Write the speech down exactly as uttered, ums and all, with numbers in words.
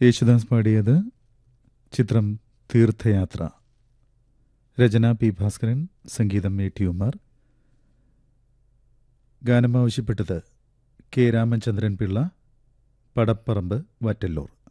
യേശുദാസ് പാടിയത് ചിത്രം തീർത്ഥയാത്ര. രചന പി ഭാസ്കരൻ, സംഗീതം എ ടി ഉമാർ. ഗാനം ആവശ്യപ്പെട്ടത് കെ രാമചന്ദ്രൻ പിള്ള, പടപ്പറമ്പ്, വറ്റല്ലൂർ.